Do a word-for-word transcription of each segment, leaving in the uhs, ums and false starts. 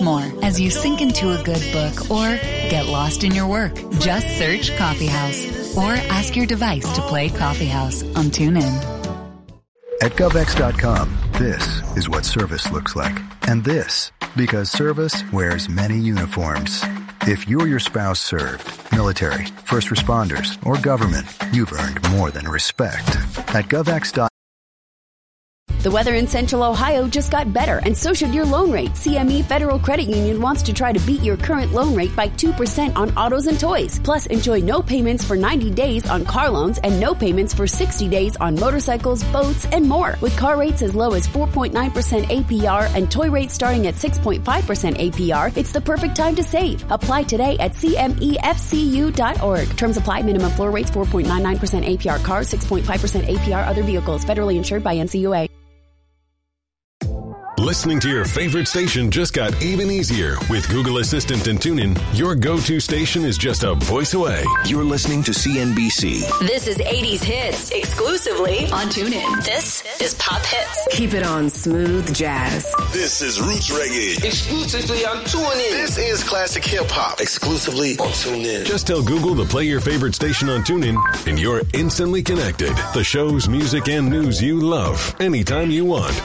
more as you sink into a good book or get lost in your work. Just search Coffee House or ask your device to play Coffee House on TuneIn. At GovX dot com, this is what service looks like. And this, because service wears many uniforms. If you or your spouse served, military, first responders, or government, you've earned more than respect. At GovX dot com. The weather in Central Ohio just got better, and so should your loan rate. C M E Federal Credit Union wants to try to beat your current loan rate by two percent on autos and toys. Plus, enjoy no payments for ninety days on car loans and no payments for sixty days on motorcycles, boats, and more. With car rates as low as four point nine percent A P R and toy rates starting at six point five percent A P R, it's the perfect time to save. Apply today at C M E F C U dot org. Terms apply. Minimum floor rates four point nine nine percent A P R cars, six point five percent A P R other vehicles. Federally insured by N C U A. Listening to your favorite station just got even easier. With Google Assistant and TuneIn, your go-to station is just a voice away. You're listening to C N B C. This is eighties hits, exclusively on TuneIn. This is Pop Hits. Keep it on smooth jazz. This is Roots Reggae, exclusively on TuneIn. This is classic hip-hop, exclusively on TuneIn. Just tell Google to play your favorite station on TuneIn, and you're instantly connected. The shows, music, and news you love, anytime you want.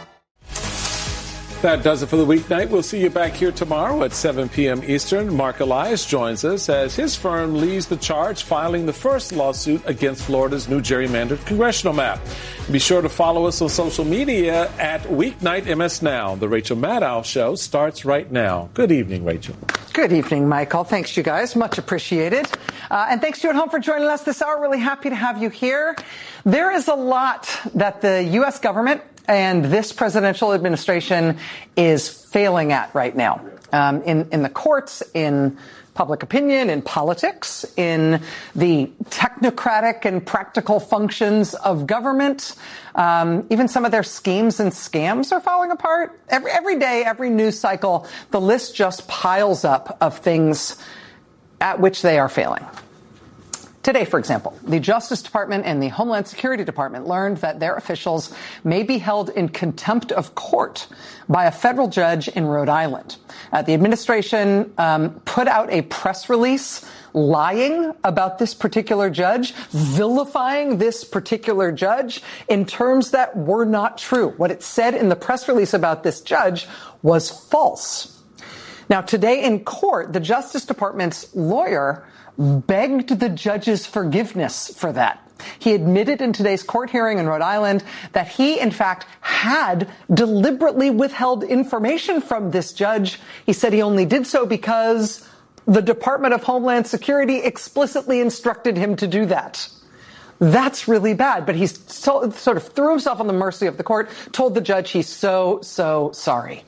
That does it for the weeknight. We'll see you back here tomorrow at seven p.m. Eastern. Mark Elias joins us as his firm leads the charge filing the first lawsuit against Florida's new gerrymandered congressional map. Be sure to follow us on social media at Weeknight M S Now. The Rachel Maddow Show starts right now. Good evening, Rachel. Good evening, Michael. Thanks, you guys. Much appreciated. Uh, and thanks to you at home for joining us this hour. Really happy to have you here. There is a lot that the U S government and this presidential administration is failing at right now, um, in, in the courts, in public opinion, in politics, in the technocratic and practical functions of government. Um, even some of their schemes and scams are falling apart. Every, every day, every news cycle, the list just piles up of things at which they are failing. Today, for example, the Justice Department and the Homeland Security Department learned that their officials may be held in contempt of court by a federal judge in Rhode Island. Uh, the administration um, put out a press release lying about this particular judge, vilifying this particular judge in terms that were not true. What it said in the press release about this judge was false. Now, today in court, the Justice Department's lawyer begged the judge's forgiveness for that. He admitted in today's court hearing in Rhode Island that he, in fact, had deliberately withheld information from this judge. He said he only did so because the Department of Homeland Security explicitly instructed him to do that. That's really bad, but he's so, sort of threw himself on the mercy of the court, told the judge he's so, so sorry.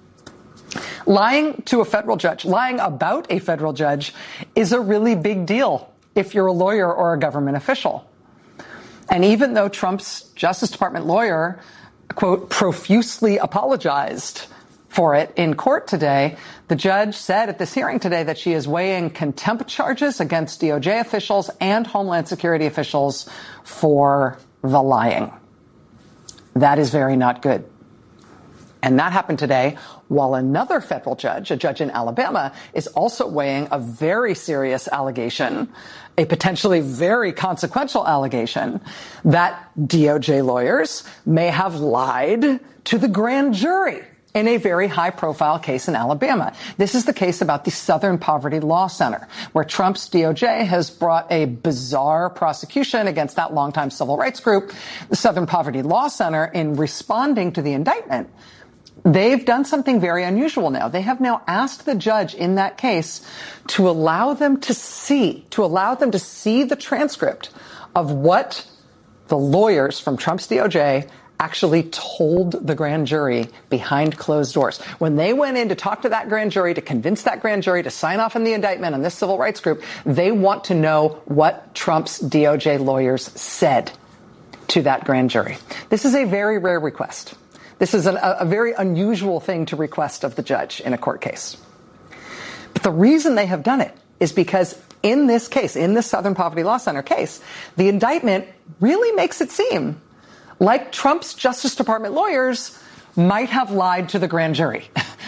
Lying to a federal judge, lying about a federal judge, is a really big deal if you're a lawyer or a government official. And even though Trump's Justice Department lawyer, quote, profusely apologized for it in court today, the judge said at this hearing today that she is weighing contempt charges against D O J officials and Homeland Security officials for the lying. That is very not good. And that happened today while another federal judge, a judge in Alabama, is also weighing a very serious allegation, a potentially very consequential allegation, that D O J lawyers may have lied to the grand jury in a very high-profile case in Alabama. This is the case about the Southern Poverty Law Center, where Trump's D O J has brought a bizarre prosecution against that longtime civil rights group, the Southern Poverty Law Center, in responding to the indictment. They've done something very unusual now. They have now asked the judge in that case to allow them to see, to allow them to see the transcript of what the lawyers from Trump's D O J actually told the grand jury behind closed doors. When they went in to talk to that grand jury, to convince that grand jury to sign off on the indictment on this civil rights group, they want to know what Trump's D O J lawyers said to that grand jury. This is a very rare request. This is an, a, a very unusual thing to request of the judge in a court case. But the reason they have done it is because in this case, in this Southern Poverty Law Center case, the indictment really makes it seem like Trump's Justice Department lawyers might have lied to the grand jury,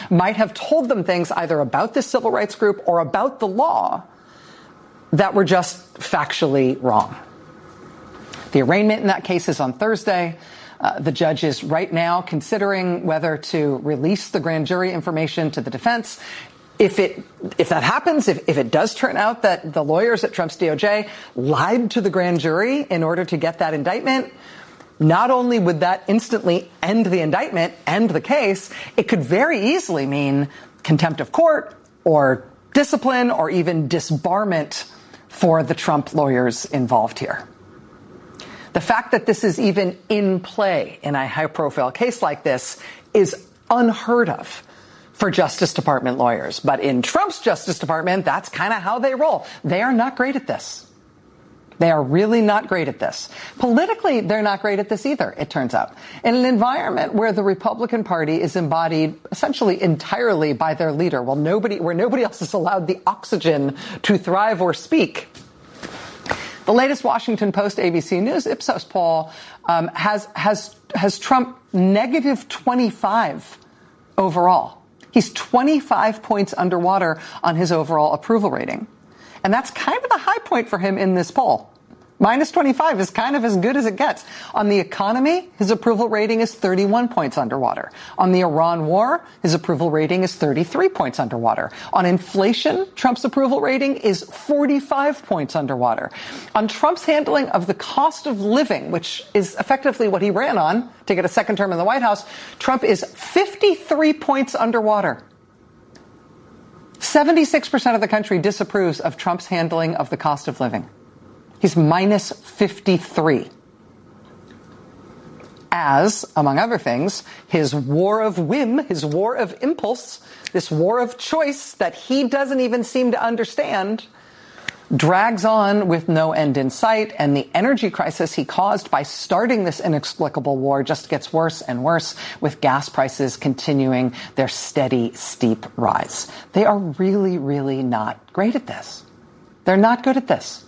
might have told them things either about this civil rights group or about the law that were just factually wrong. The arraignment in that case is on Thursday. Uh, the judge is right now considering whether to release the grand jury information to the defense. If it, if that happens, if, if it does turn out that the lawyers at Trump's D O J lied to the grand jury in order to get that indictment, not only would that instantly end the indictment, end the case, it could very easily mean contempt of court or discipline or even disbarment for the Trump lawyers involved here. The fact that this is even in play in a high-profile case like this is unheard of for Justice Department lawyers. But in Trump's Justice Department, that's kind of how they roll. They are not great at this. They are really not great at this. Politically, they're not great at this either, it turns out. In an environment where the Republican Party is embodied essentially entirely by their leader, well, nobody, where nobody else is allowed the oxygen to thrive or speak, the latest Washington Post A B C News Ipsos poll um, has, has, has Trump negative twenty-five overall. He's twenty-five points underwater on his overall approval rating. And that's kind of the high point for him in this poll. Minus twenty-five is kind of as good as it gets. On the economy, his approval rating is thirty-one points underwater. On the Iran war, his approval rating is thirty-three points underwater. On inflation, Trump's approval rating is forty-five points underwater. On Trump's handling of the cost of living, which is effectively what he ran on to get a second term in the White House, Trump is fifty-three points underwater. seventy-six percent of the country disapproves of Trump's handling of the cost of living. He's minus fifty-three. As, among other things, his war of whim, his war of impulse, this war of choice that he doesn't even seem to understand, drags on with no end in sight, and the energy crisis he caused by starting this inexplicable war just gets worse and worse, with gas prices continuing their steady, steep rise. They are really, really not great at this. They're not good at this.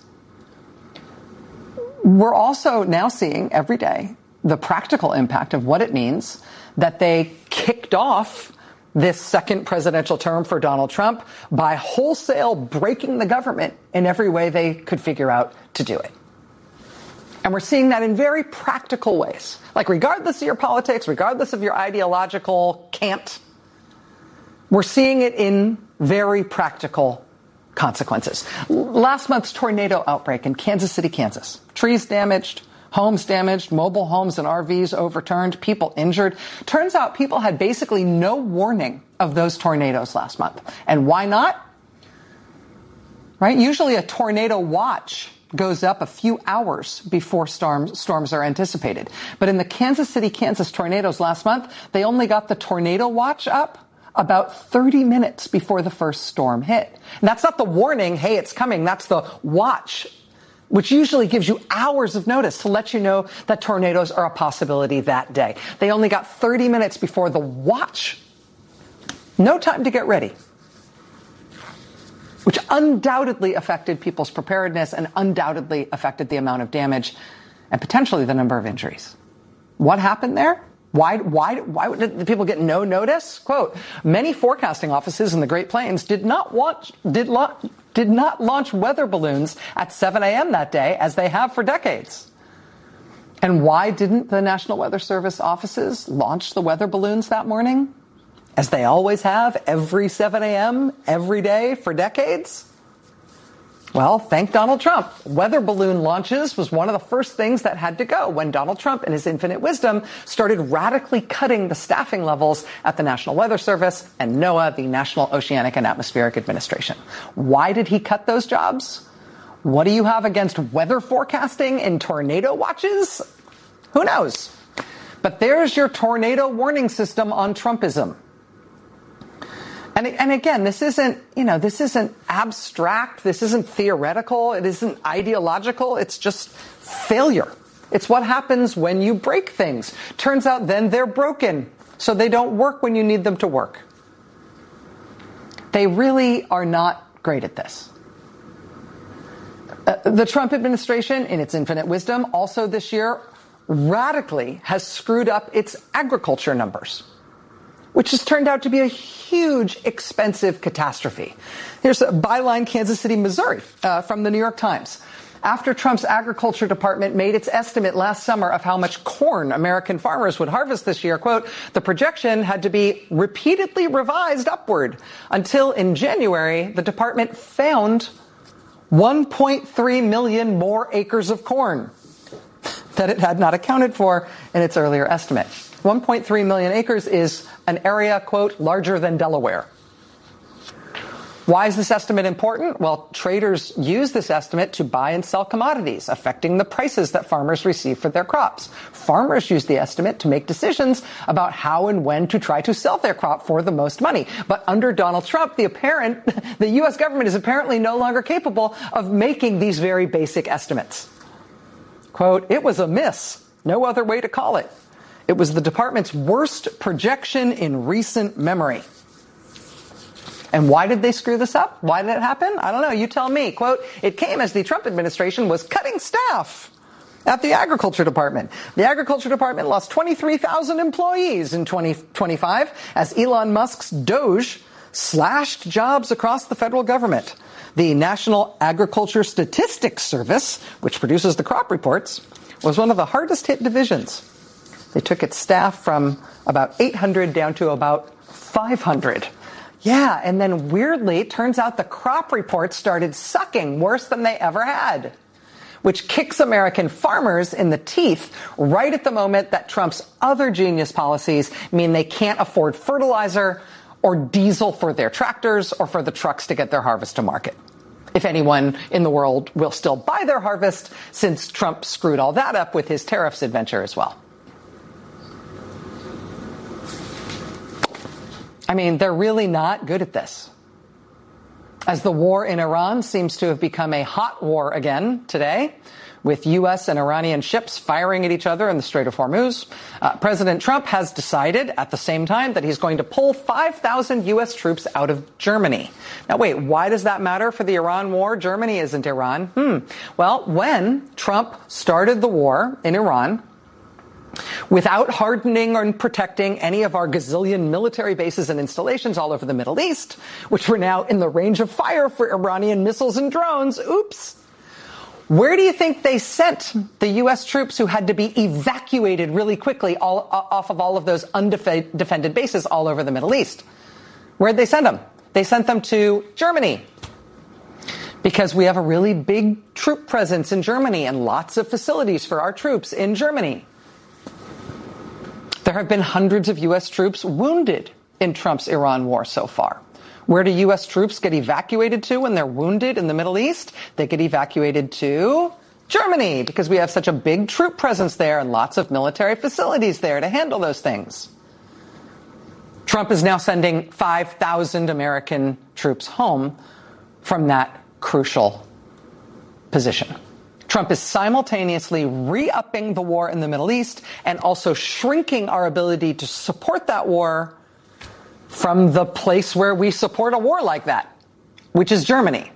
We're also now seeing every day the practical impact of what it means that they kicked off this second presidential term for Donald Trump by wholesale breaking the government in every way they could figure out to do it. And we're seeing that in very practical ways. Like, regardless of your politics, regardless of your ideological cant, we're seeing it in very practical consequences. Last month's tornado outbreak in Kansas City, Kansas. Trees damaged, homes damaged, mobile homes and R Vs overturned, people injured. Turns out people had basically no warning of those tornadoes last month. And why not? Right? Usually a tornado watch goes up a few hours before storms, storms are anticipated. But in the Kansas City, Kansas tornadoes last month, they only got the tornado watch up about thirty minutes before the first storm hit. And that's not the warning, hey, it's coming. That's the watch, which usually gives you hours of notice to let you know that tornadoes are a possibility that day. They only got thirty minutes before the watch. No time to get ready, which undoubtedly affected people's preparedness and undoubtedly affected the amount of damage and potentially the number of injuries. What happened there? Why, why, why did people get no notice? Quote, many forecasting offices in the Great Plains did not launch, did, la- did not launch weather balloons at seven a.m. that day, as they have for decades. And why didn't the National Weather Service offices launch the weather balloons that morning, as they always have every seven a.m. every day for decades? Well, thank Donald Trump. Weather balloon launches was one of the first things that had to go when Donald Trump, in his infinite wisdom, started radically cutting the staffing levels at the National Weather Service and NOAA, the National Oceanic and Atmospheric Administration. Why did he cut those jobs? What do you have against weather forecasting and tornado watches? Who knows? But there's your tornado warning system on Trumpism. And, and again, this isn't, you know, this isn't abstract. This isn't theoretical. It isn't ideological. It's just failure. It's what happens when you break things. Turns out then they're broken, so they don't work when you need them to work. They really are not great at this. Uh, the Trump administration, in its infinite wisdom, also this year radically has screwed up its agriculture numbers, which has turned out to be a huge, expensive catastrophe. Here's a byline, Kansas City, Missouri, uh, from the New York Times. After Trump's Agriculture Department made its estimate last summer of how much corn American farmers would harvest this year, quote, the projection had to be repeatedly revised upward until in January, the department found one point three million more acres of corn that it had not accounted for in its earlier estimate. one point three million acres is an area, quote, larger than Delaware. Why is this estimate important? Well, traders use this estimate to buy and sell commodities, affecting the prices that farmers receive for their crops. Farmers use the estimate to make decisions about how and when to try to sell their crop for the most money. But under Donald Trump, the apparent, the U S government is apparently no longer capable of making these very basic estimates. Quote, it was a miss. No other way to call it. It was the department's worst projection in recent memory. And why did they screw this up? Why did it happen? I don't know. You tell me. Quote, it came as the Trump administration was cutting staff at the Agriculture Department. The Agriculture Department lost twenty-three thousand employees in twenty twenty-five as Elon Musk's Doge slashed jobs across the federal government. The National Agriculture Statistics Service, which produces the crop reports, was one of the hardest hit divisions. They took its staff from about eight hundred down to about five hundred. Yeah, and then weirdly, it turns out the crop reports started sucking worse than they ever had, which kicks American farmers in the teeth right at the moment that Trump's other genius policies mean they can't afford fertilizer or diesel for their tractors or for the trucks to get their harvest to market. If anyone in the world will still buy their harvest, since Trump screwed all that up with his tariffs adventure as well. I mean, they're really not good at this. As the war in Iran seems to have become a hot war again today, with U S and Iranian ships firing at each other in the Strait of Hormuz, uh, President Trump has decided at the same time that he's going to pull five thousand U S troops out of Germany. Now, wait, why does that matter for the Iran war? Germany isn't Iran. Hmm. Well, when Trump started the war in Iran, without hardening or protecting any of our gazillion military bases and installations all over the Middle East, which were now in the range of fire for Iranian missiles and drones, oops. Where do you think they sent the U S troops who had to be evacuated really quickly all, off of all of those undefended bases all over the Middle East? Where'd they send them? They sent them to Germany, because we have a really big troop presence in Germany and lots of facilities for our troops in Germany. There have been hundreds of U S troops wounded in Trump's Iran war so far. Where do U S troops get evacuated to when they're wounded in the Middle East? They get evacuated to Germany, because we have such a big troop presence there and lots of military facilities there to handle those things. Trump is now sending five thousand American troops home from that crucial position. Trump is simultaneously re-upping the war in the Middle East and also shrinking our ability to support that war from the place where we support a war like that, which is Germany.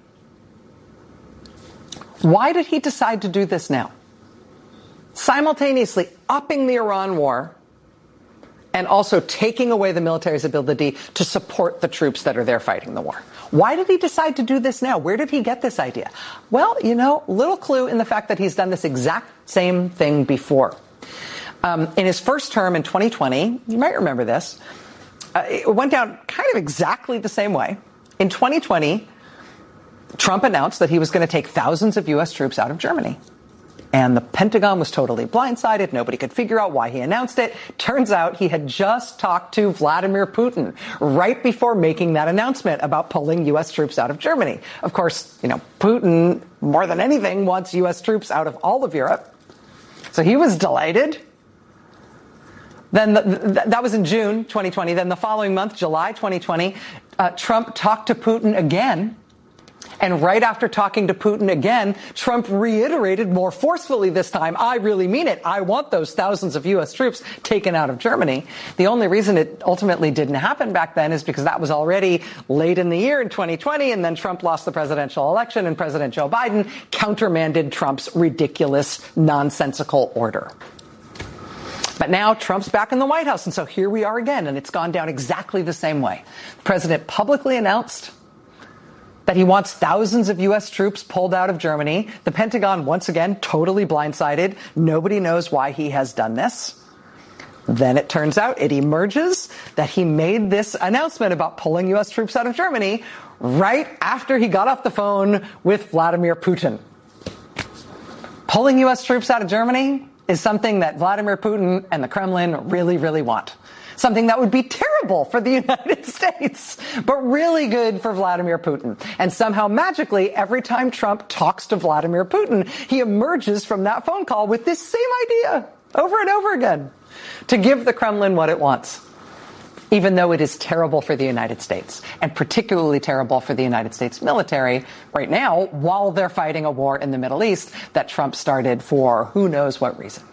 Why did he decide to do this now? Simultaneously upping the Iran war and also taking away the military's ability to support the troops that are there fighting the war. Why did he decide to do this now? Where did he get this idea? Well, you know, little clue in the fact that he's done this exact same thing before. Um, in his first term in twenty twenty, you might remember this, uh, it went down kind of exactly the same way. In twenty twenty, Trump announced that he was going to take thousands of U S troops out of Germany. And the Pentagon was totally blindsided. Nobody could figure out why he announced it. Turns out he had just talked to Vladimir Putin right before making that announcement about pulling U S troops out of Germany. Of course, you know, Putin, more than anything, wants U S troops out of all of Europe. So he was delighted. Then the, the, that was in June twenty twenty. Then the following month, July twenty twenty, uh, Trump talked to Putin again. And right after talking to Putin again, Trump reiterated more forcefully this time, I really mean it. I want those thousands of U S troops taken out of Germany. The only reason it ultimately didn't happen back then is because that was already late in the year in twenty twenty, and then Trump lost the presidential election, and President Joe Biden countermanded Trump's ridiculous, nonsensical order. But now Trump's back in the White House, and so here we are again, and it's gone down exactly the same way. The president publicly announced that he wants thousands of U S troops pulled out of Germany. The Pentagon, once again, totally blindsided. Nobody knows why he has done this. Then it turns out, it emerges that he made this announcement about pulling U S troops out of Germany right after he got off the phone with Vladimir Putin. Pulling U S troops out of Germany is something that Vladimir Putin and the Kremlin really, really want. Something that would be terrible for the United States, but really good for Vladimir Putin. And somehow magically, every time Trump talks to Vladimir Putin, he emerges from that phone call with this same idea over and over again to give the Kremlin what it wants, even though it is terrible for the United States, and particularly terrible for the United States military right now while they're fighting a war in the Middle East that Trump started for who knows what reason.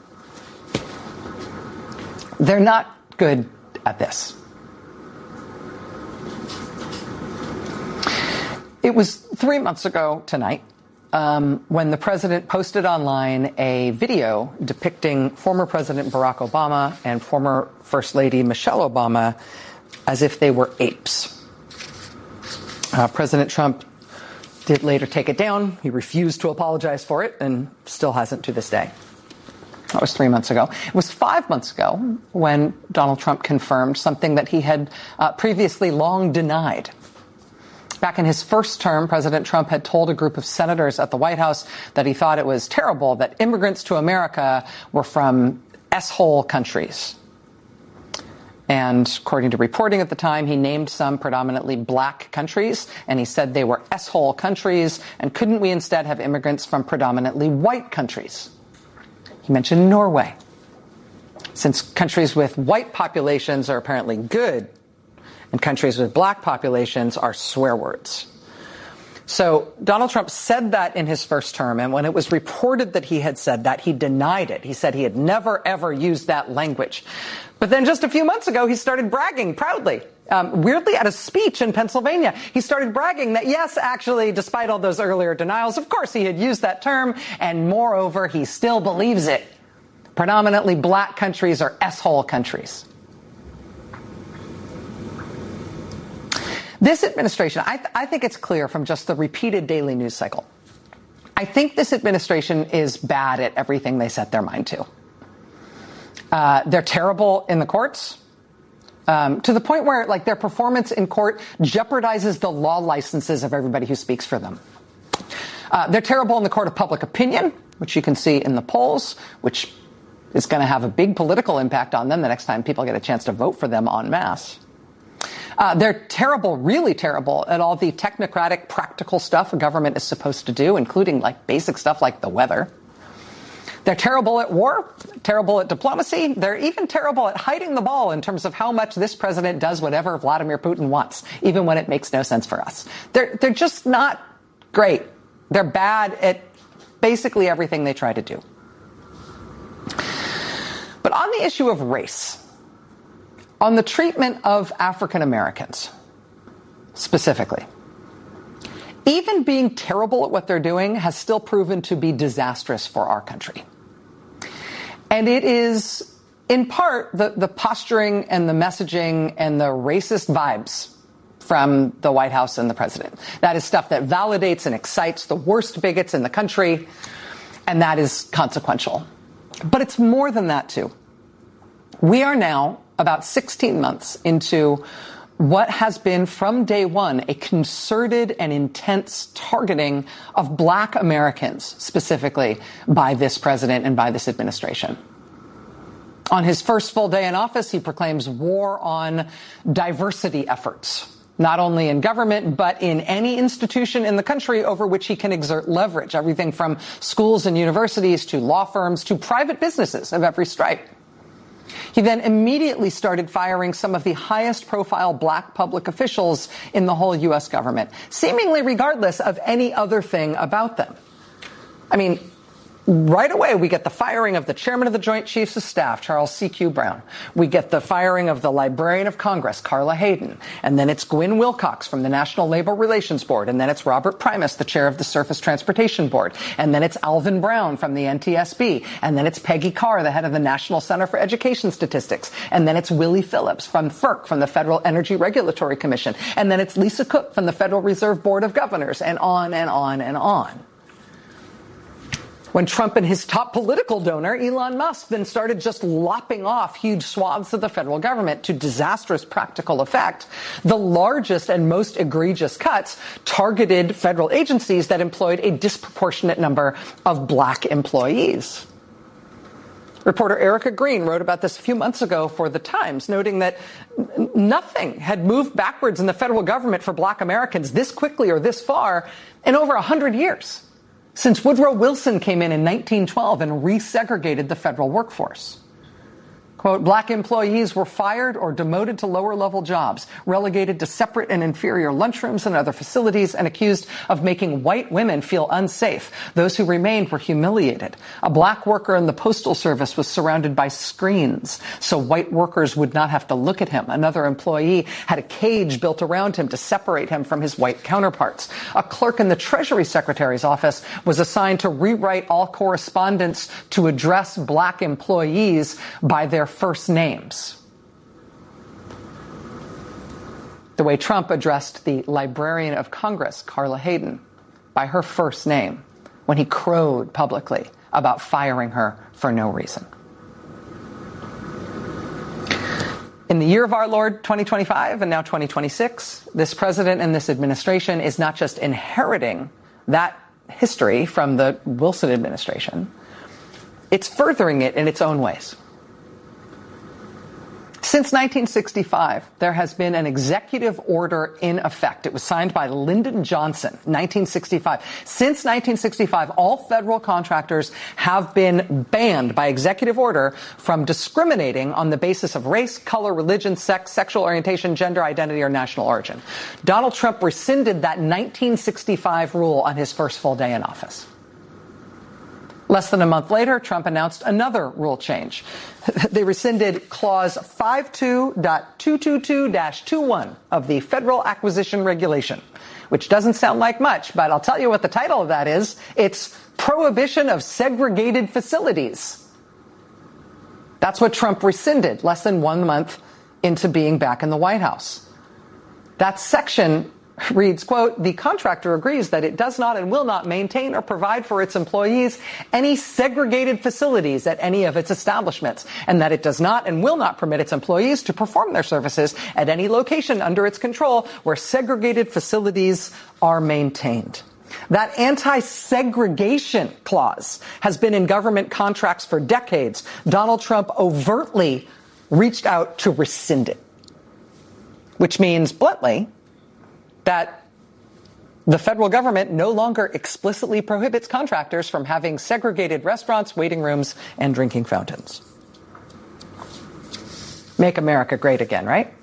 They're not good at this. It was three months ago tonight um, when the president posted online a video depicting former President Barack Obama and former First Lady Michelle Obama as if they were apes. Uh, President Trump did later take it down. He refused to apologize for it and still hasn't to this day. That was three months ago. It was five months ago when Donald Trump confirmed something that he had uh, previously long denied. Back in his first term, President Trump had told a group of senators at the White House that he thought it was terrible that immigrants to America were from S-hole countries. And according to reporting at the time, he named some predominantly black countries, and he said they were S-hole countries, and couldn't we instead have immigrants from predominantly white countries? He mentioned Norway. Since countries with white populations are apparently good, and countries with black populations are swear words. So Donald Trump said that in his first term, and when it was reported that he had said that, he denied it. He said he had never, ever used that language. But then just a few months ago, he started bragging proudly. Um, weirdly, at a speech in Pennsylvania, he started bragging that, yes, actually, despite all those earlier denials, of course, he had used that term, and moreover, he still believes it. Predominantly black countries are S-hole countries. This administration, I, th- I think it's clear from just the repeated daily news cycle. I think this administration is bad at everything they set their mind to. Uh, they're terrible in the courts. Um, to the point where, like, their performance in court jeopardizes the law licenses of everybody who speaks for them. Uh, they're terrible in the court of public opinion, which you can see in the polls, which is going to have a big political impact on them the next time people get a chance to vote for them en masse. Uh, they're terrible, really terrible at all the technocratic, practical stuff a government is supposed to do, including, like, basic stuff like the weather. They're terrible at war, terrible at diplomacy. They're even terrible at hiding the ball in terms of how much this president does whatever Vladimir Putin wants, even when it makes no sense for us. They're, they're just not great. They're bad at basically everything they try to do. But on the issue of race, on the treatment of African Americans specifically, even being terrible at what they're doing has still proven to be disastrous for our country. And it is, in part, the, the posturing and the messaging and the racist vibes from the White House and the president. That is stuff that validates and excites the worst bigots in the country, and that is consequential. But it's more than that, too. We are now about sixteen months into what has been from day one a concerted and intense targeting of black Americans, specifically by this president and by this administration. On his first full day in office, he proclaims war on diversity efforts, not only in government, but in any institution in the country over which he can exert leverage, everything from schools and universities to law firms to private businesses of every stripe. He then immediately started firing some of the highest profile black public officials in the whole U S government, seemingly regardless of any other thing about them. I mean, Right away, we get the firing of the chairman of the Joint Chiefs of Staff, Charles C Q Brown. We get the firing of the Librarian of Congress, Carla Hayden. And then it's Gwynne Wilcox from the National Labor Relations Board. And then it's Robert Primus, the chair of the Surface Transportation Board. And then it's Alvin Brown from the N T S B. And then it's Peggy Carr, the head of the National Center for Education Statistics. And then it's Willie Phillips from F E R C, from the Federal Energy Regulatory Commission. And then it's Lisa Cook from the Federal Reserve Board of Governors. And on and on and on. When Trump and his top political donor, Elon Musk, then started just lopping off huge swaths of the federal government to disastrous practical effect, the largest and most egregious cuts targeted federal agencies that employed a disproportionate number of black employees. Reporter Erica Green wrote about this a few months ago for The Times, noting that nothing had moved backwards in the federal government for black Americans this quickly or this far in over one hundred years. Since Woodrow Wilson came in in nineteen twelve and resegregated the federal workforce. Quote, black employees were fired or demoted to lower-level jobs, relegated to separate and inferior lunchrooms and other facilities, and accused of making white women feel unsafe. Those who remained were humiliated. A black worker in the Postal Service was surrounded by screens, so white workers would not have to look at him. Another employee had a cage built around him to separate him from his white counterparts. A clerk in the Treasury Secretary's office was assigned to rewrite all correspondence to address black employees by their first names. The way Trump addressed the Librarian of Congress, Carla Hayden, by her first name when he crowed publicly about firing her for no reason. In the year of our Lord, twenty twenty-five, and now twenty twenty-six, this president and this administration is not just inheriting that history from the Wilson administration, it's furthering it in its own ways. Since nineteen sixty-five, there has been an executive order in effect. It was signed by Lyndon Johnson, nineteen sixty-five. Since nineteen sixty-five, all federal contractors have been banned by executive order from discriminating on the basis of race, color, religion, sex, sexual orientation, gender identity, or national origin. Donald Trump rescinded that nineteen sixty-five rule on his first full day in office. Less than a month later, Trump announced another rule change. They rescinded Clause fifty-two point two twenty-two dash twenty-one of the Federal Acquisition Regulation, which doesn't sound like much, but I'll tell you what the title of that is. It's Prohibition of Segregated Facilities. That's what Trump rescinded less than one month into being back in the White House. That section reads, quote, the contractor agrees that it does not and will not maintain or provide for its employees any segregated facilities at any of its establishments, and that it does not and will not permit its employees to perform their services at any location under its control where segregated facilities are maintained. That anti-segregation clause has been in government contracts for decades. Donald Trump overtly reached out to rescind it, which means, bluntly, that the federal government no longer explicitly prohibits contractors from having segregated restaurants, waiting rooms, and drinking fountains. Make America great again, right?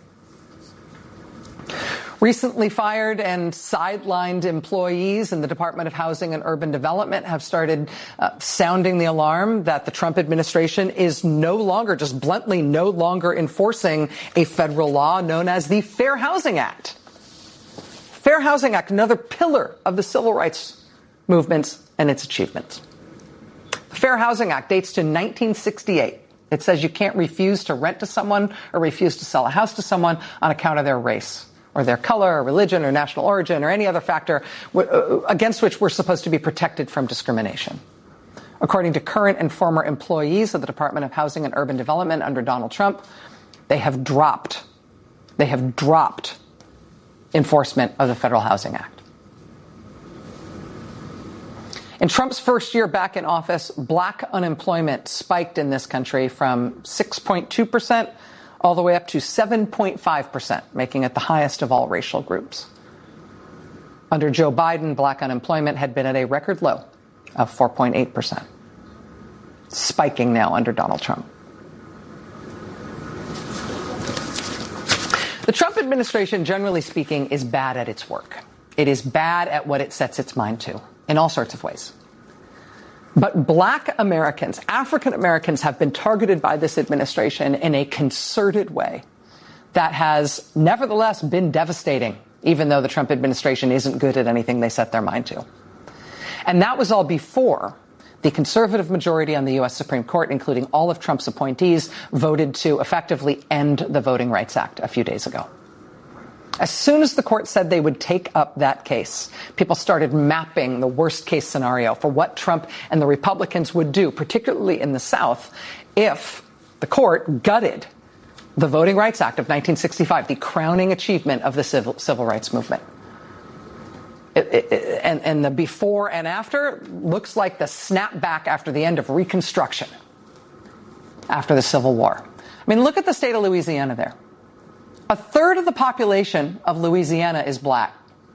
Recently fired and sidelined employees in the Department of Housing and Urban Development have started uh, sounding the alarm that the Trump administration is no longer, just bluntly no longer enforcing a federal law known as the Fair Housing Act. Fair Housing Act, another pillar of the civil rights movement and its achievements. The Fair Housing Act dates to nineteen sixty-eight. It says you can't refuse to rent to someone or refuse to sell a house to someone on account of their race or their color or religion or national origin or any other factor against which we're supposed to be protected from discrimination. According to current and former employees of the Department of Housing and Urban Development under Donald Trump, they have dropped, they have dropped enforcement of the Federal Housing Act. In Trump's first year back in office, black unemployment spiked in this country from six point two percent all the way up to seven point five percent, making it the highest of all racial groups. Under Joe Biden, black unemployment had been at a record low of four point eight percent, spiking now under Donald Trump. The Trump administration, generally speaking, is bad at its work. It is bad at what it sets its mind to, in all sorts of ways. But black Americans, African Americans, have been targeted by this administration in a concerted way that has nevertheless been devastating, even though the Trump administration isn't good at anything they set their mind to. And that was all before the conservative majority on the U S Supreme Court, including all of Trump's appointees, voted to effectively end the Voting Rights Act a few days ago. As soon as the court said they would take up that case, people started mapping the worst case scenario for what Trump and the Republicans would do, particularly in the South, if the court gutted the Voting Rights Act of nineteen sixty-five, the crowning achievement of the civil, civil rights movement. It, it, it, and, and the before and after looks like the snapback after the end of Reconstruction, after the Civil War. I mean, look at the state of Louisiana there. A third of the population of Louisiana is black.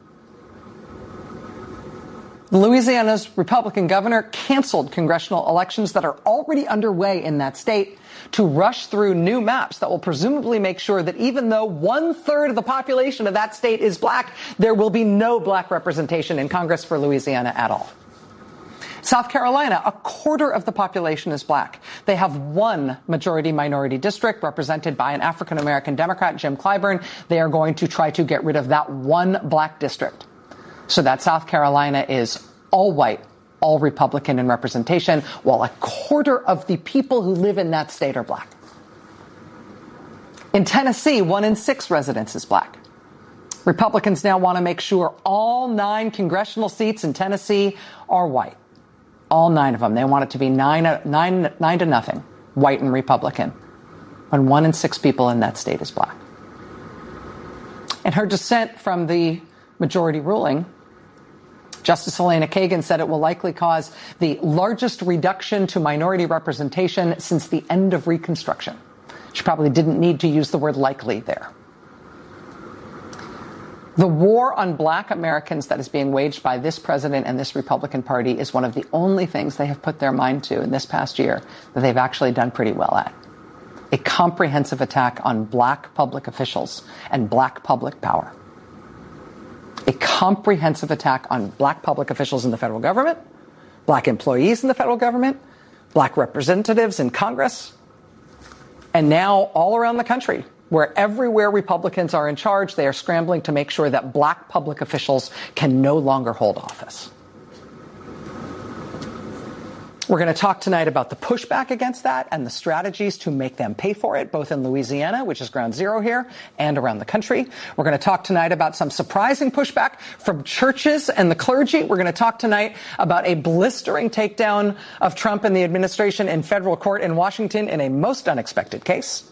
Louisiana's Republican governor canceled congressional elections that are already underway in that state to rush through new maps that will presumably make sure that even though one third of the population of that state is black, there will be no black representation in Congress for Louisiana at all. South Carolina, a quarter of the population is black. They have one majority-minority district represented by an African-American Democrat, Jim Clyburn. They are going to try to get rid of that one black district so that South Carolina is all white, all Republican in representation, while a quarter of the people who live in that state are black. In Tennessee, one in six residents is black. Republicans now want to make sure all nine congressional seats in Tennessee are white. All nine of them. They want it to be nine, nine, nine to nothing, white and Republican, when one in six people in that state is black. In her dissent from the majority ruling, Justice Elena Kagan said it will likely cause the largest reduction to minority representation since the end of Reconstruction. She probably didn't need to use the word likely there. The war on black Americans that is being waged by this president and this Republican Party is one of the only things they have put their mind to in this past year that they've actually done pretty well at. A comprehensive attack on black public officials and black public power. A comprehensive attack on black public officials in the federal government, black employees in the federal government, black representatives in Congress, and now all around the country, where everywhere Republicans are in charge, they are scrambling to make sure that black public officials can no longer hold office. We're going to talk tonight about the pushback against that and the strategies to make them pay for it, both in Louisiana, which is ground zero here, and around the country. We're going to talk tonight about some surprising pushback from churches and the clergy. We're going to talk tonight about a blistering takedown of Trump and the administration in federal court in Washington in a most unexpected case.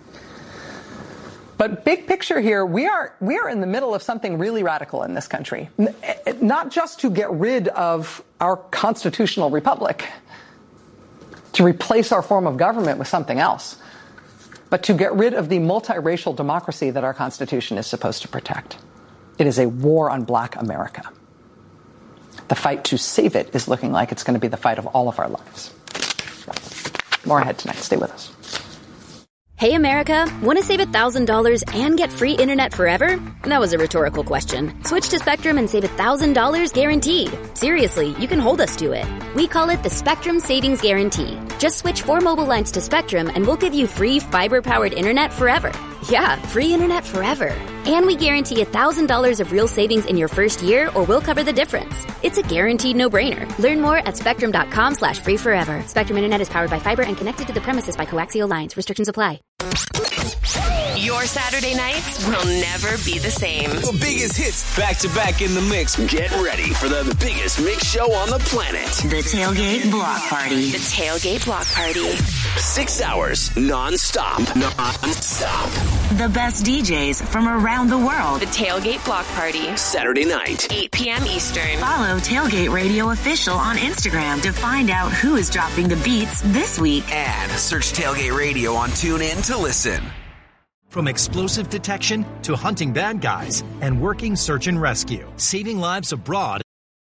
But big picture here, we are we are in the middle of something really radical in this country. Not just to get rid of our constitutional republic, to replace our form of government with something else, but to get rid of the multiracial democracy that our Constitution is supposed to protect. It is a war on black America. The fight to save it is looking like it's going to be the fight of all of our lives. More ahead tonight. Stay with us. Hey, America, want to save one thousand dollars and get free internet forever? That was a rhetorical question. Switch to Spectrum and save one thousand dollars guaranteed. Seriously, you can hold us to it. We call it the Spectrum Savings Guarantee. Just switch four mobile lines to Spectrum and we'll give you free fiber-powered internet forever. Yeah, free internet forever. And we guarantee one thousand dollars of real savings in your first year or we'll cover the difference. It's a guaranteed no-brainer. Learn more at spectrum.com slash free forever. Spectrum Internet is powered by fiber and connected to the premises by coaxial lines. Restrictions apply. Your Saturday nights will never be the same. The biggest hits back to back in the mix. Get ready for the biggest mix show on the planet. The Tailgate Block Party. The Tailgate Block Party. Six hours non-stop. Non-stop. The best D Js from around the world. The Tailgate Block Party. Saturday night. eight p.m. Eastern. Follow Tailgate Radio Official on Instagram to find out who is dropping the beats this week. And search Tailgate Radio on TuneIn to listen. From explosive detection to hunting bad guys and working search and rescue, saving lives abroad.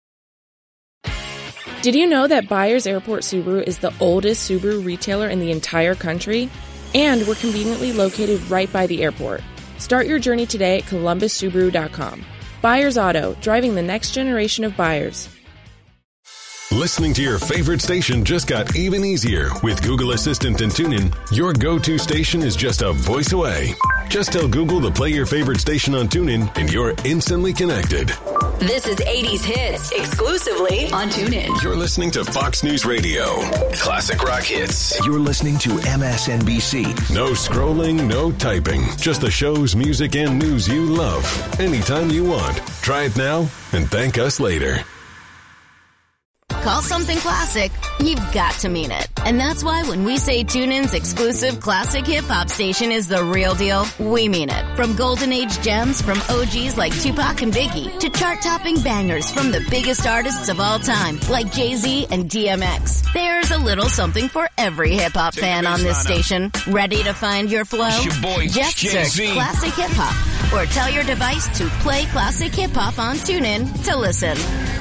Did you know that Byers Airport Subaru is the oldest Subaru retailer in the entire country? And we're conveniently located right by the airport. Start your journey today at columbus subaru dot com. Byers Auto, driving the next generation of buyers. Listening to your favorite station just got even easier. With Google Assistant and TuneIn, your go-to station is just a voice away. Just tell Google to play your favorite station on TuneIn, and you're instantly connected. This is eighties Hits, exclusively on TuneIn. You're listening to Fox News Radio. Classic rock hits. You're listening to M S N B C. No scrolling, no typing. Just the shows, music, and news you love. Anytime you want. Try it now and thank us later. Call something classic, you've got to mean it. And that's why when we say TuneIn's exclusive classic hip-hop station is the real deal, we mean it. From golden age gems from O Gs like Tupac and Biggie to chart-topping bangers from the biggest artists of all time like Jay-Z and D M X. There's a little something for every hip-hop fan on this station. Ready to find your flow? Your boy, Just Jay-Z. search Classic Hip Hop or tell your device to play Classic Hip Hop on TuneIn to listen.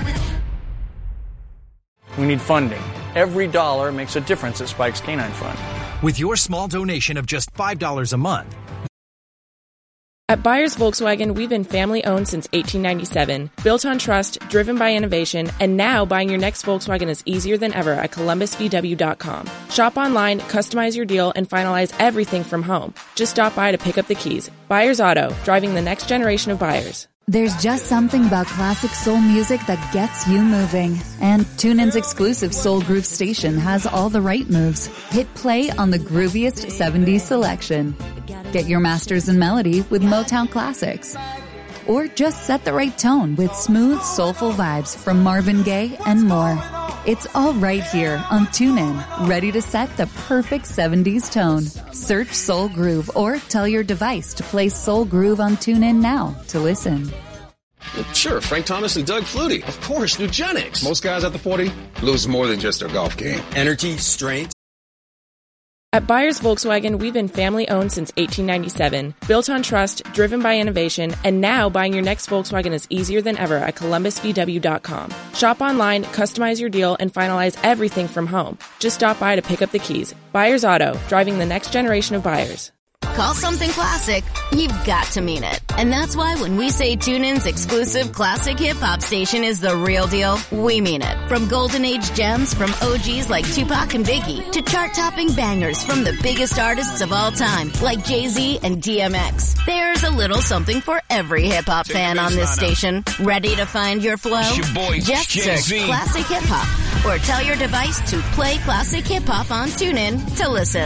We need funding. Every dollar makes a difference at Spike's Canine Fund. With your small donation of just five dollars a month. At Byers Volkswagen, we've been family-owned since eighteen ninety-seven, built on trust, driven by innovation, and now buying your next Volkswagen is easier than ever at Columbus V W dot com. Shop online, customize your deal, and finalize everything from home. Just stop by to pick up the keys. Byers Auto, driving the next generation of buyers. There's just something about classic soul music that gets you moving. And TuneIn's exclusive Soul Groove station has all the right moves. Hit play on the grooviest seventies selection. Get your masters in melody with Motown classics. Or just set the right tone with smooth, soulful vibes from Marvin Gaye and more. It's all right here on TuneIn, ready to set the perfect seventies tone. Search Soul Groove or tell your device to play Soul Groove on TuneIn now to listen. Sure, Frank Thomas and Doug Flutie. Of course, Nugenics. Most guys at the forty lose more than just their golf game. Energy, strength. At Byers Volkswagen, we've been family-owned since eighteen ninety-seven, built on trust, driven by innovation, and now buying your next Volkswagen is easier than ever at Columbus V W dot com. Shop online, customize your deal, and finalize everything from home. Just stop by to pick up the keys. Byers Auto, driving the next generation of buyers. Call something classic, you've got to mean it. And that's why when we say TuneIn's exclusive classic hip-hop station is the real deal, we mean it. From golden age gems from O Gs like Tupac and Biggie to chart-topping bangers from the biggest artists of all time like Jay-Z and D M X. There's a little something for every hip-hop fan on this station. Ready to find your flow? Your boy, Just Jay-Z. search Classic Hip Hop or tell your device to play Classic Hip Hop on TuneIn to listen.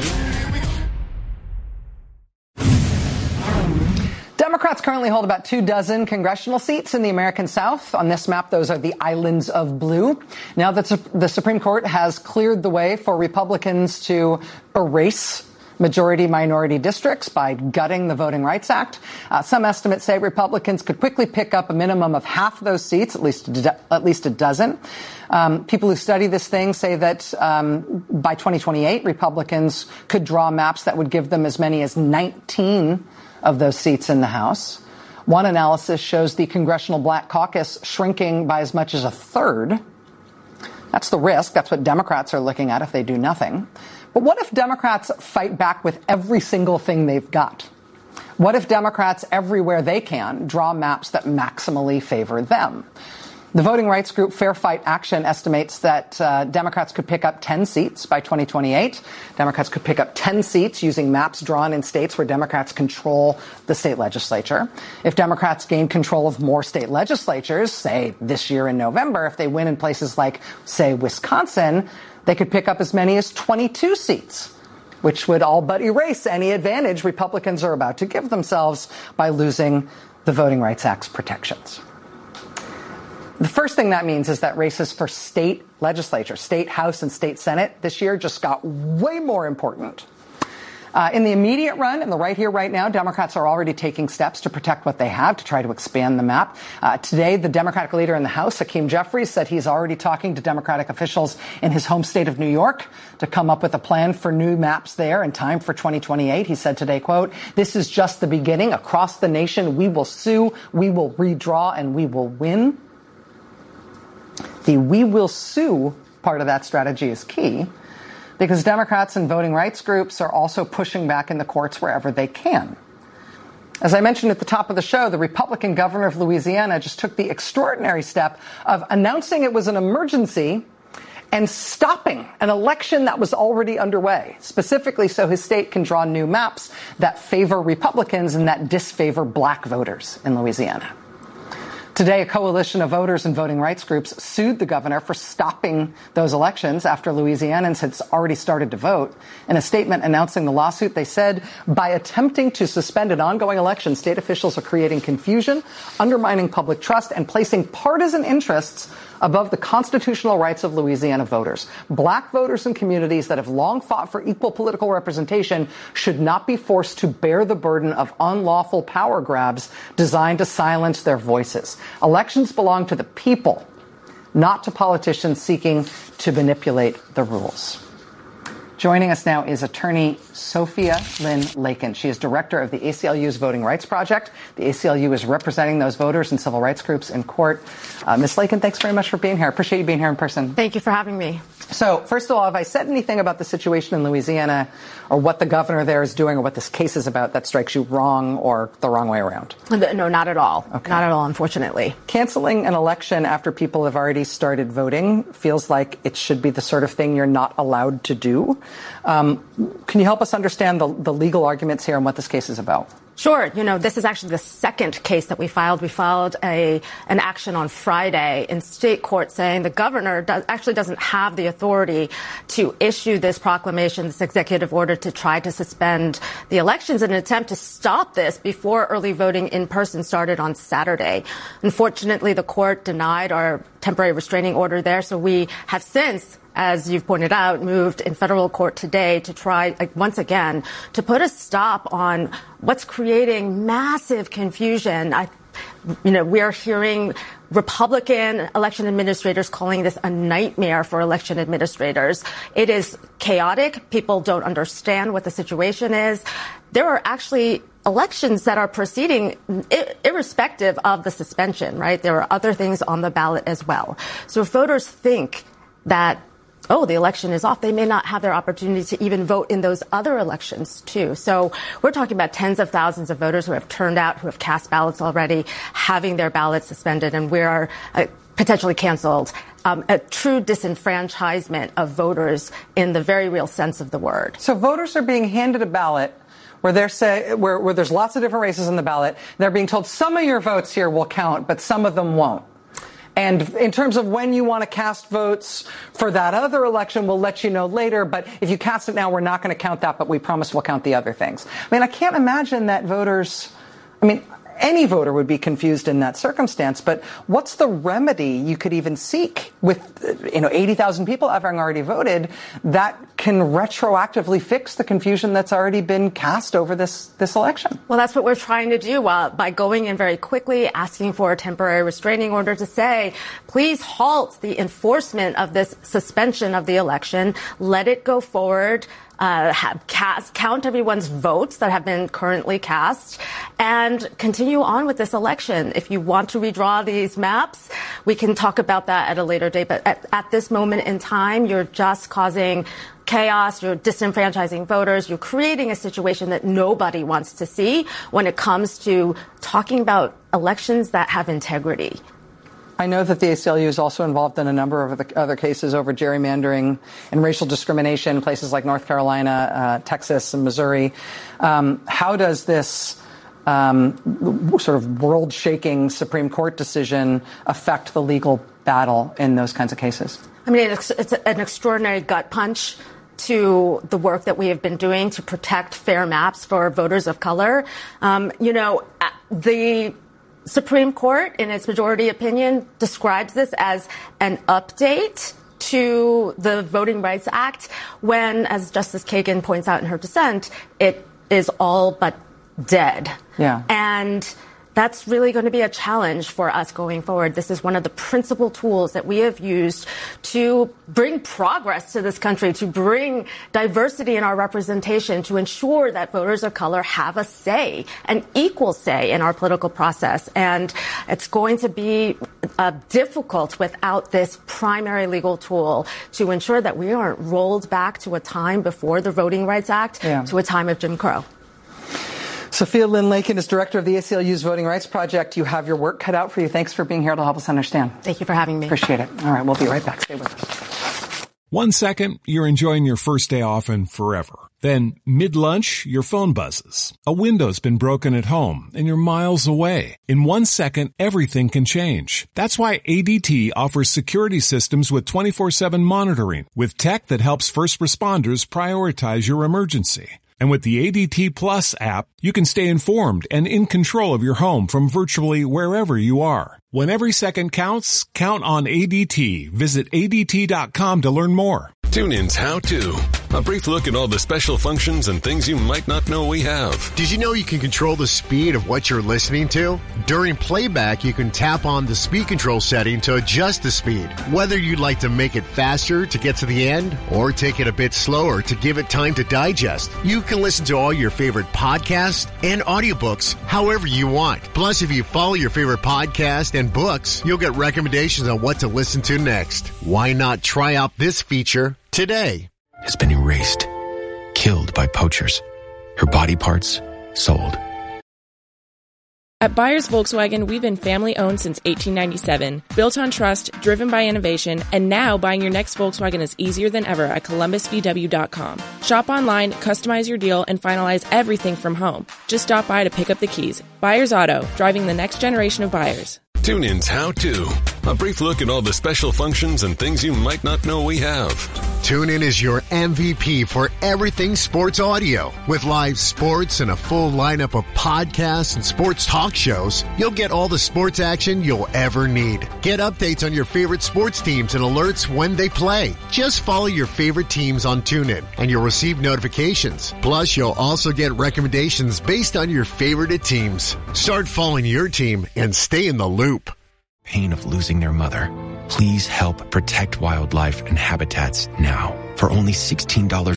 Democrats currently hold about two dozen congressional seats in the American South. On this map, those are the islands of blue. Now that the Supreme Court has cleared the way for Republicans to erase majority-minority districts by gutting the Voting Rights Act, uh, some estimates say Republicans could quickly pick up a minimum of half those seats, at least a do- at least a dozen. Um, people who study this thing say that um, by twenty twenty-eight, Republicans could draw maps that would give them as many as nineteen of those seats in the House. One analysis shows the Congressional Black Caucus shrinking by as much as a third. That's the risk. That's what Democrats are looking at if they do nothing. But what if Democrats fight back with every single thing they've got? What if Democrats everywhere they can draw maps that maximally favor them? The voting rights group Fair Fight Action estimates that uh, Democrats could pick up ten seats by twenty twenty-eight. Democrats could pick up ten seats using maps drawn in states where Democrats control the state legislature. If Democrats gain control of more state legislatures, say this year in November, if they win in places like, say, Wisconsin, they could pick up as many as twenty-two seats, which would all but erase any advantage Republicans are about to give themselves by losing the Voting Rights Act's protections. The first thing that means is that races for state legislature, state House and state Senate this year just got way more important. Uh, in the immediate run, and the right here, right now, Democrats are already taking steps to protect what they have, to try to expand the map. Uh, today, the Democratic leader in the House, Hakeem Jeffries, said he's already talking to Democratic officials in his home state of New York to come up with a plan for new maps there in time for twenty twenty-eight. He said today, quote, "This is just the beginning. Across the nation, we will sue, we will redraw, and we will win." The "we will sue" part of that strategy is key, because Democrats and voting rights groups are also pushing back in the courts wherever they can. As I mentioned at the top of the show, the Republican governor of Louisiana just took the extraordinary step of announcing it was an emergency and stopping an election that was already underway, specifically so his state can draw new maps that favor Republicans and that disfavor black voters in Louisiana. Today, a coalition of voters and voting rights groups sued the governor for stopping those elections after Louisianans had already started to vote. In a statement announcing the lawsuit, they said, by attempting to suspend an ongoing election, state officials are creating confusion, undermining public trust, and placing partisan interests above the constitutional rights of Louisiana voters. Black voters in communities that have long fought for equal political representation should not be forced to bear the burden of unlawful power grabs designed to silence their voices. Elections belong to the people, not to politicians seeking to manipulate the rules. Joining us now is attorney Sophia Lynn Lakin. She is director of the A C L U's Voting Rights Project. The A C L U is representing those voters and civil rights groups in court. Uh, Miz Lakin, thanks very much for being here. I appreciate you being here in person. Thank you for having me. So, first of all, have I said anything about the situation in Louisiana or what the governor there is doing or what this case is about that strikes you wrong or the wrong way around? No, not at all. Okay. Not at all, unfortunately. Canceling an election after people have already started voting feels like it should be the sort of thing you're not allowed to do. Um, can you help us understand the, the legal arguments here and what this case is about? Sure. You know, this is actually the second case that we filed. We filed a an action on Friday in state court saying the governor does, actually doesn't have the authority to issue this proclamation, this executive order to try to suspend the elections in an attempt to stop this before early voting in person started on Saturday. Unfortunately, the court denied our temporary restraining order there, so we have since, as you've pointed out, moved in federal court today to try, like, once again, to put a stop on what's creating massive confusion. I, you know, we are hearing Republican election administrators calling this a nightmare for election administrators. It is chaotic. People don't understand what the situation is. There are actually elections that are proceeding irrespective of the suspension, right? There are other things on the ballot as well. So if voters think that, oh, the election is off, they may not have their opportunity to even vote in those other elections, too. So we're talking about tens of thousands of voters who have turned out, who have cast ballots already, having their ballots suspended, and we are uh, potentially canceled. Um, a true disenfranchisement of voters in the very real sense of the word. So voters are being handed a ballot where they're say, where, where there's lots of different races in the ballot. They're being told some of your votes here will count, but some of them won't. And in terms of when you want to cast votes for that other election, we'll let you know later. But if you cast it now, we're not going to count that, but we promise we'll count the other things. I mean, I can't imagine that voters, I mean, any voter would be confused in that circumstance. But what's the remedy you could even seek with, you know, eighty thousand people having already voted that can retroactively fix the confusion that's already been cast over this, this election? Well, that's what we're trying to do uh, by going in very quickly, asking for a temporary restraining order to say, please halt the enforcement of this suspension of the election. Let it go forward. Uh, have cast, count everyone's votes that have been currently cast and continue on with this election. If you want to redraw these maps, we can talk about that at a later date. But at, at this moment in time, you're just causing chaos. You're disenfranchising voters. You're creating a situation that nobody wants to see when it comes to talking about elections that have integrity. I know that the A C L U is also involved in a number of other cases over gerrymandering and racial discrimination, places like North Carolina, uh, Texas, and Missouri. Um, how does this um, sort of world-shaking Supreme Court decision affect the legal battle in those kinds of cases? I mean, it's, it's an extraordinary gut punch to the work that we have been doing to protect fair maps for voters of color. Um, you know, the Supreme Court, in its majority opinion, describes this as an update to the Voting Rights Act when, as Justice Kagan points out in her dissent, it is all but dead. Yeah. And that's really going to be a challenge for us going forward. This is one of the principal tools that we have used to bring progress to this country, to bring diversity in our representation, to ensure that voters of color have a say, an equal say in our political process. And it's going to be uh, difficult without this primary legal tool to ensure that we aren't rolled back to a time before the Voting Rights Act, yeah. to a time of Jim Crow. Sophia Lynn Lakin is director of the A C L U's Voting Rights Project. You have your work cut out for you. Thanks for being here to help us understand. Thank you for having me. Appreciate it. All right, we'll be right back. Stay with us. One second, you're enjoying your first day off and forever. Then, mid-lunch, your phone buzzes. A window's been broken at home, and you're miles away. In one second, everything can change. That's why A D T offers security systems with twenty-four seven monitoring, with tech that helps first responders prioritize your emergency. And with the A D T Plus app, you can stay informed and in control of your home from virtually wherever you are. When every second counts, count on A D T. Visit A D T dot com to learn more. TuneIn's How To. A brief look at all the special functions and things you might not know we have. Did you know you can control the speed of what you're listening to? During playback, you can tap on the speed control setting to adjust the speed. Whether you'd like to make it faster to get to the end or take it a bit slower to give it time to digest, you can listen to all your favorite podcasts and audiobooks however you want. Plus, if you follow your favorite podcast and books, you'll get recommendations on what to listen to next. Why not try out this feature today? Has been erased, killed by poachers. Her body parts sold. At Byers Volkswagen, we've been family-owned since eighteen ninety-seven, built on trust, driven by innovation, and now buying your next Volkswagen is easier than ever at Columbus V W dot com. Shop online, customize your deal, and finalize everything from home. Just stop by to pick up the keys. Byers Auto, driving the next generation of buyers. TuneIn's How To. A brief look at all the special functions and things you might not know we have. TuneIn is your M V P for everything sports audio. With live sports and a full lineup of podcasts and sports talk shows, you'll get all the sports action you'll ever need. Get updates on your favorite sports teams and alerts when they play. Just follow your favorite teams on TuneIn and you'll receive notifications. Plus, you'll also get recommendations based on your favorite teams. Start following your team and stay in the loop. Pain of losing their mother. Please help protect wildlife and habitats now for only sixteen dollars.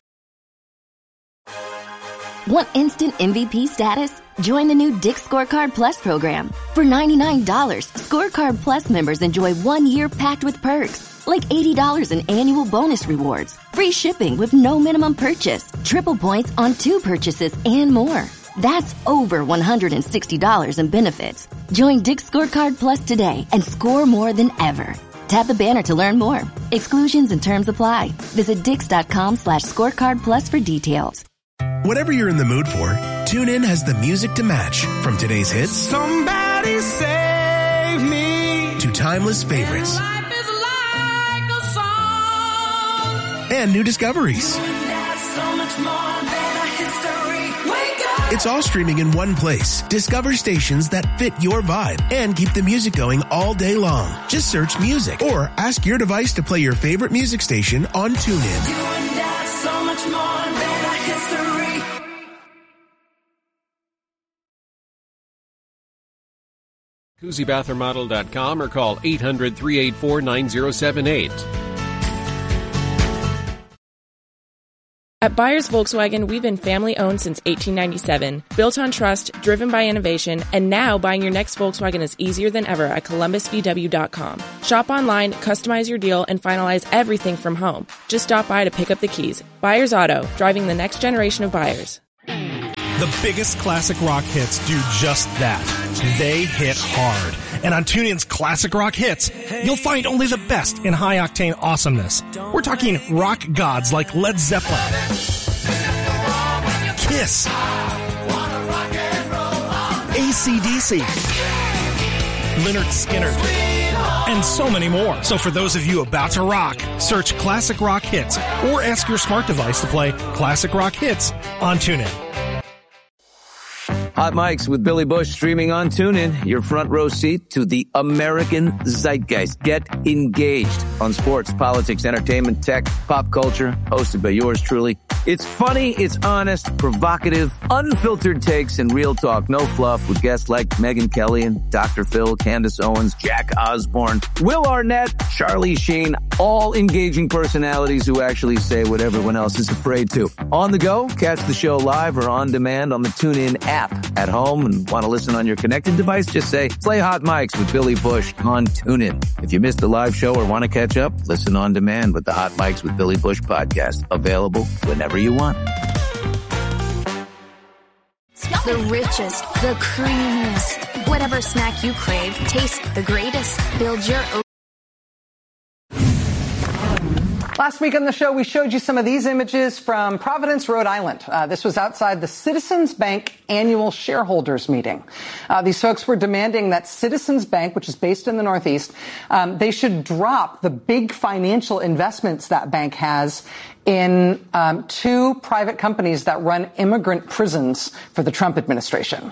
Want instant M V P status? Join the new Dick's Scorecard Plus program. For ninety-nine dollars, Scorecard Plus members enjoy one year packed with perks, like eighty dollars in annual bonus rewards, free shipping with no minimum purchase, triple points on two purchases, and more. That's over one hundred sixty dollars in benefits. Join Dick's Scorecard Plus today and score more than ever. Tap the banner to learn more. Exclusions and terms apply. Visit dix.com slash scorecard plus for details. Whatever you're in the mood for, TuneIn has the music to match. From today's hits, Somebody Save Me, to timeless favorites. And life is like a song. And new discoveries. You and that's so much more than a history. Wake up. It's all streaming in one place. Discover stations that fit your vibe and keep the music going all day long. Just search music or ask your device to play your favorite music station on TuneIn. You and that's so much more than a history. Jacuzzi Bathroom Model dot com or call eight hundred, three eight four, nine zero seven eight. At Byers Volkswagen, we've been family-owned since eighteen ninety-seven, built on trust, driven by innovation, and now buying your next Volkswagen is easier than ever at Columbus V W dot com. Shop online, customize your deal, and finalize everything from home. Just stop by to pick up the keys. Byers Auto, driving the next generation of buyers. The biggest classic rock hits do just that. They hit hard. And on TuneIn's Classic Rock Hits, you'll find only the best in high-octane awesomeness. We're talking rock gods like Led Zeppelin, Kiss, A C D C, Lynyrd Skynyrd, and so many more. So for those of you about to rock, search Classic Rock Hits or ask your smart device to play Classic Rock Hits on TuneIn. Hot Mics with Billy Bush streaming on TuneIn. Your front row seat to the American zeitgeist. Get engaged on sports, politics, entertainment, tech, pop culture. Hosted by yours truly. It's funny, it's honest, provocative, unfiltered takes, and real talk. No fluff with guests like Megyn Kelly and Doctor Phil, Candace Owens, Jack Osborne, Will Arnett, Charlie Sheen. All engaging personalities who actually say what everyone else is afraid to. On the go, catch the show live or on demand on the TuneIn app. At home and want to listen on your connected device, just say, play Hot Mics with Billy Bush on TuneIn. If you missed the live show or want to catch up, listen on demand with the Hot Mics with Billy Bush podcast. Available whenever you want. The richest, the creamiest, whatever snack you crave, taste the greatest. Build your own. Last week on the show, we showed you some of these images from Providence, Rhode Island. Uh, this was outside the Citizens Bank annual shareholders meeting. Uh, these folks were demanding that Citizens Bank, which is based in the Northeast, um, they should drop the big financial investments that bank has in um, two private companies that run immigrant prisons for the Trump administration.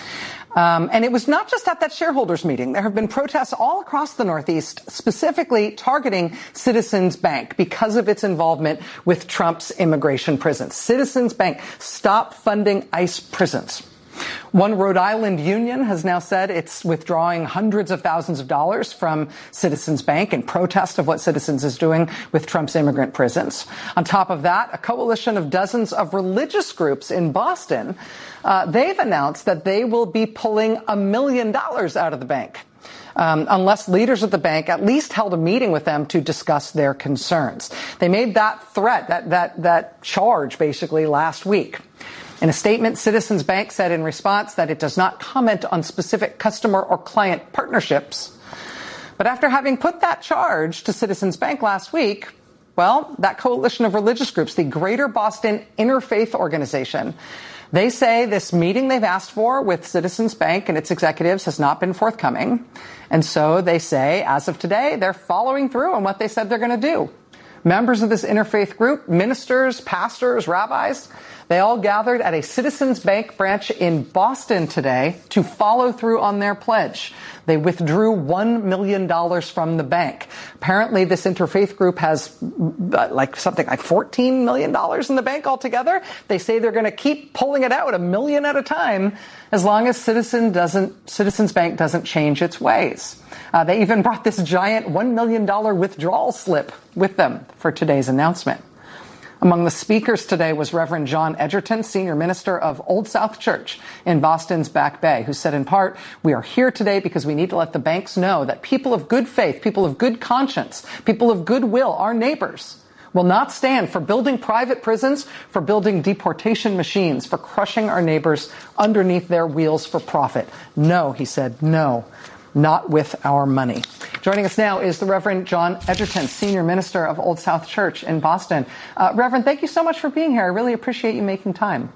Um, and it was not just at that shareholders meeting. There have been protests all across the Northeast, specifically targeting Citizens Bank because of its involvement with Trump's immigration prisons. Citizens Bank, stop funding ICE prisons. One Rhode Island union has now said it's withdrawing hundreds of thousands of dollars from Citizens Bank in protest of what Citizens is doing with Trump's immigrant prisons. On top of that, a coalition of dozens of religious groups in Boston, uh, they've announced that they will be pulling a million dollars out of the bank. Um, unless leaders at the bank at least held a meeting with them to discuss their concerns. They made that threat, that, that, that charge basically last week. In a statement, Citizens Bank said in response that it does not comment on specific customer or client partnerships. But after having put that charge to Citizens Bank last week, well, that coalition of religious groups, the Greater Boston Interfaith Organization, they say this meeting they've asked for with Citizens Bank and its executives has not been forthcoming. And so they say, as of today, they're following through on what they said they're going to do. Members of this interfaith group, ministers, pastors, rabbis, they all gathered at a Citizens Bank branch in Boston today to follow through on their pledge. They withdrew one million dollars from the bank. Apparently, this interfaith group has uh, like something like fourteen million dollars in the bank altogether. They say they're going to keep pulling it out a million at a time as long as Citizen doesn't, Citizens Bank doesn't change its ways. Uh, they even brought this giant one million dollars withdrawal slip with them for today's announcement. Among the speakers today was Reverend John Edgerton, senior minister of Old South Church in Boston's Back Bay, who said in part, "We are here today because we need to let the banks know that people of good faith, people of good conscience, people of goodwill, our neighbors, will not stand for building private prisons, for building deportation machines, for crushing our neighbors underneath their wheels for profit. No," he said, "no, not with our money." Joining us now is the Reverend John Edgerton, senior minister of Old South Church in Boston. Uh, Reverend, thank you so much for being here. I really appreciate you making time.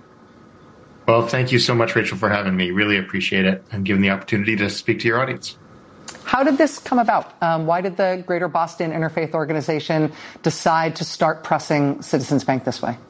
Well, thank you so much, Rachel, for having me. Really appreciate it and giving the opportunity to speak to your audience. How did this come about? Um, why did the Greater Boston Interfaith Organization decide to start pressing Citizens Bank this way?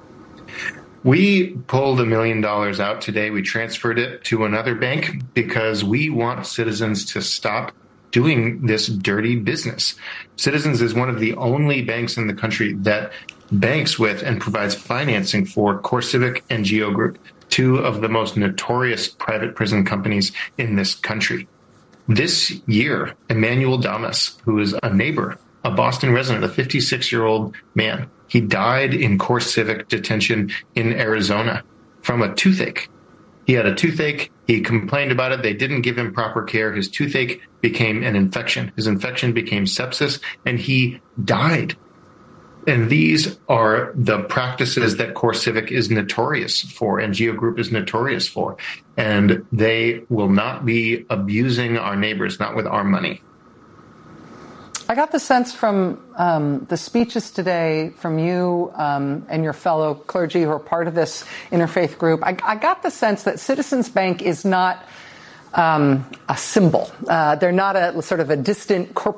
We pulled a million dollars out today. We transferred it to another bank because we want Citizens to stop doing this dirty business. Citizens is one of the only banks in the country that banks with and provides financing for CoreCivic and Geo Group, two of the most notorious private prison companies in this country. This year, Emmanuel Damas, who is a neighbor, a Boston resident, a fifty-six-year-old man, he died in CoreCivic detention in Arizona from a toothache. He had a toothache. He complained about it. They didn't give him proper care. His toothache became an infection. His infection became sepsis, and he died. And these are the practices that CoreCivic is notorious for and Geo Group is notorious for. And they will not be abusing our neighbors, not with our money. I got the sense from um, the speeches today from you um, and your fellow clergy who are part of this interfaith group, I, I got the sense that Citizens Bank is not um, a symbol. Uh, they're not a sort of a distant corporate